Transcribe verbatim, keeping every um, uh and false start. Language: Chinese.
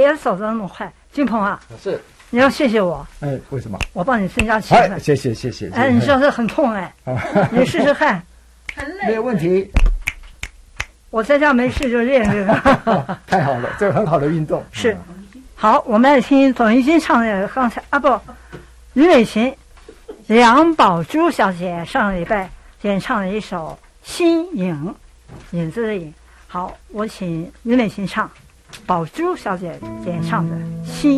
也走得那么快。金鹏啊， 是， 你要谢谢我。 哎，为什么？ 我帮你增加气哎， 氛。 谢谢谢谢。 哎，你知道这很痛哎，你试试看。 很累， 没有问题。 我在家没事就练这个。 太好了，这个很好的运动。 是。好，我们来听董玉金唱的刚才啊不，吕美琴、梁宝珠小姐上礼拜演唱了一首《新影》，影子的影。好，我请吕美琴唱，宝珠小姐演唱的《新》。